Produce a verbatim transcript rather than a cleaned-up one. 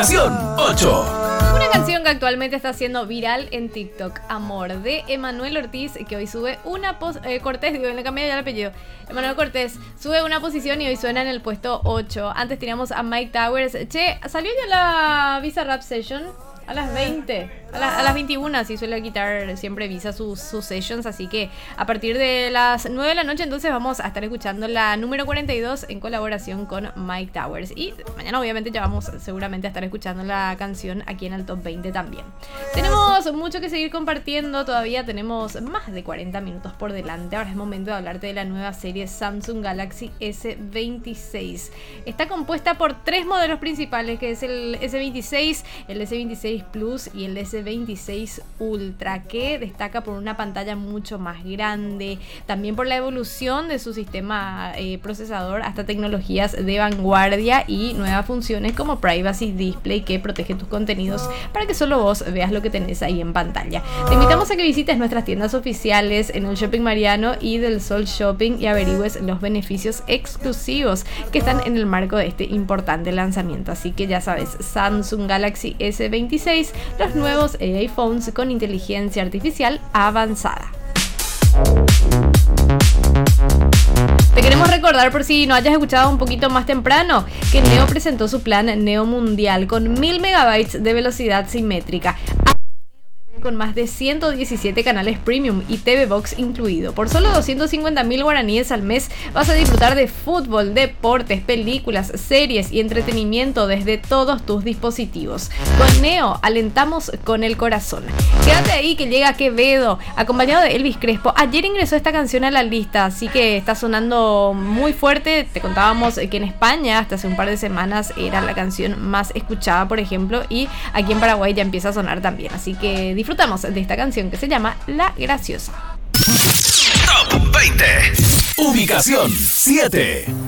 Ubicación ocho. Una canción que actualmente está siendo viral en TikTok, Amor, de Emanuel Ortiz, que hoy sube una pos- eh, Cortés, digo, le cambié ya el apellido. Emanuel Cortés sube una posición y hoy suena en el puesto ocho. Antes teníamos a Mike Towers. Che, ¿salió ya la Visa Rap Session? A las veinte, a, la, a las veintiuna, así suele quitar siempre Visa sus, sus sessions, así que a partir de las nueve de la noche entonces vamos a estar escuchando la número cuarenta y dos en colaboración con Mike Towers. Y mañana obviamente ya vamos seguramente a estar escuchando la canción aquí en el Top veinte también. Tenemos mucho que seguir compartiendo, todavía tenemos más de cuarenta minutos por delante. Ahora es momento de hablarte de la nueva serie Samsung Galaxy ese veintiséis. Está compuesta por tres modelos principales, que es el ese veintiséis, el ese veintiséis Plus y el ese veintiséis Ultra, que destaca por una pantalla mucho más grande, también por la evolución de su sistema eh, procesador hasta tecnologías de vanguardia y nuevas funciones como Privacy Display, que protege tus contenidos para que solo vos veas lo que tenés ahí en pantalla. Te invitamos a que visites nuestras tiendas oficiales en el Shopping Mariano y del Sol Shopping y averigües los beneficios exclusivos que están en el marco de este importante lanzamiento. Así que ya sabes, Samsung Galaxy ese veintiséis, los nuevos iPhones con inteligencia artificial avanzada. Te queremos recordar, por si no hayas escuchado un poquito más temprano, que Neo presentó su plan Neo Mundial con mil megabytes de velocidad simétrica, con más de ciento diecisiete canales premium y T V Box incluido. Por solo doscientos cincuenta mil guaraníes al mes vas a disfrutar de fútbol, deportes, películas, series y entretenimiento desde todos tus dispositivos. Con Neo alentamos con el corazón. Quédate ahí que llega Quevedo, acompañado de Elvis Crespo. Ayer ingresó esta canción a la lista, así que está sonando muy fuerte. Te contábamos que en España hasta hace un par de semanas era la canción más escuchada, por ejemplo, y aquí en Paraguay ya empieza a sonar también. Así que disfrutamos de esta canción que se llama La Graciosa. Top veinte. Ubicación siete.